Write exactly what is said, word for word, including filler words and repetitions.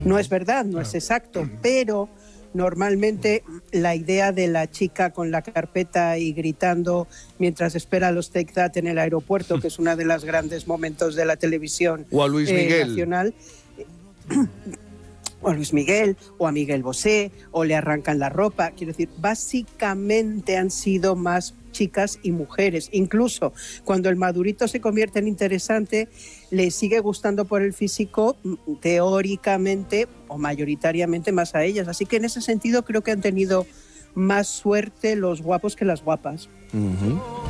No es verdad, no es exacto, pero normalmente la idea de la chica con la carpeta y gritando mientras espera a los Take That en el aeropuerto, que es uno de los grandes momentos de la televisión o a Luis eh, Miguel. nacional, o a Luis Miguel, o a Miguel Bosé, o le arrancan la ropa. Quiero decir, básicamente han sido más chicas y mujeres. Incluso cuando el madurito se convierte en interesante, le sigue gustando por el físico, teóricamente o mayoritariamente más a ellas. Así que en ese sentido creo que han tenido más suerte los guapos que las guapas. Uh-huh.